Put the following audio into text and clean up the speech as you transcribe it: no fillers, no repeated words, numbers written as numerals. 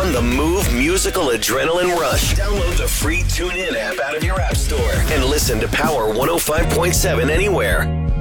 on the Move Musical Adrenaline Rush. Download the free TuneIn app out of your app store and listen to Power 105.7 anywhere.